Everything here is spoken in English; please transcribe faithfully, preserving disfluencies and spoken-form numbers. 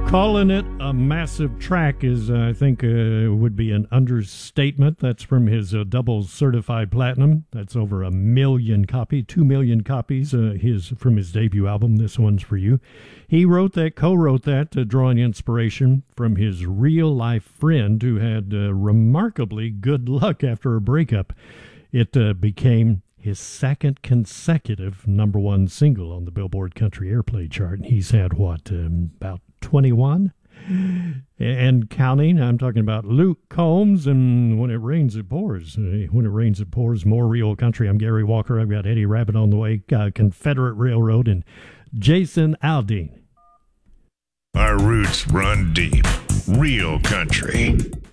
Calling it a massive track is, uh, I think, uh, would be an understatement. That's from his uh, double certified platinum. That's over a million copy, two million copies. Uh, his from his debut album. This one's for you. He wrote that, co-wrote that, uh, drawing inspiration from his real life friend who had uh, remarkably good luck after a breakup. It uh, became his second consecutive number one single on the Billboard Country Airplay chart. He's had, what, um, about twenty-one? And counting. I'm talking about Luke Combs and When It Rains, It Pours. Uh, when It Rains, It Pours, more real country. I'm Gary Walker. I've got Eddie Rabbit on the way, uh, Confederate Railroad, and Jason Aldean. Our roots run deep. Real country.